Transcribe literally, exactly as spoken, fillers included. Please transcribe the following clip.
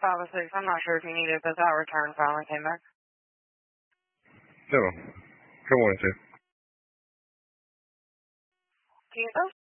five oh six. I'm not sure if you needed it, but that return finally came back. No. Come on, sir. Do you know